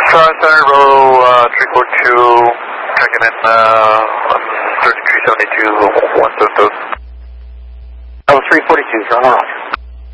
Charlie Center, row 342, checking in on 3372, 172. Level 342, turn off.